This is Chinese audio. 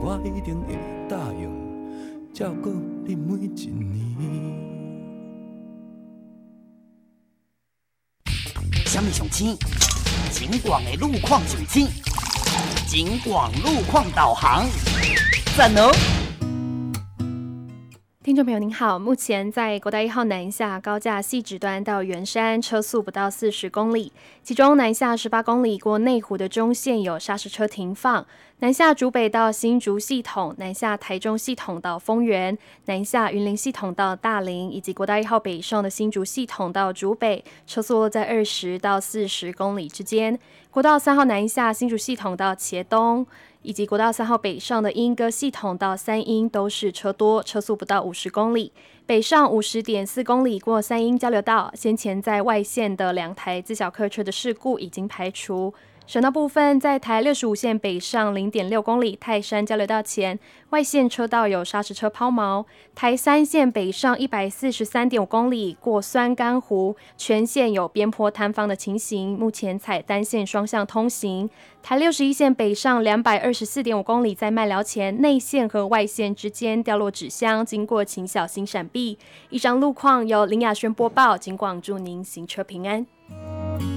我一定会答应照顾你每一年。 什么上青？景广的路况上青，景广路况导航，赞哦！ 听众朋友您好，目前在国道1号南下高架汐止端到圆山车速不到40公里，其中南下18公里过内湖的中线有砂石车停放，南下竹北到新竹系统，南下台中系统到丰原，南下云林系统到大林，以及国道1号北上的新竹系统到竹北，车速落在20到40公里之间。国道3号南下新竹系统到茄东，以及国道3号北上的莺歌系统到三鶯都是车多，车速不到50公里。北上50.4公里过三鶯交流道，先前在外线的2台自小客车的事故已经排除。省道部分，在台65线北上0.6公里泰山交流道前，外线车道有砂石车抛锚；台3线北上143.5公里过酸甘湖，全线有边坡坍方的情形，目前采单线双向通行。台61线北上224.5公里，在麦寮前内线和外线之间掉落纸箱，经过请小心闪避。以上路况由林雅轩播报，警广祝您行车平安。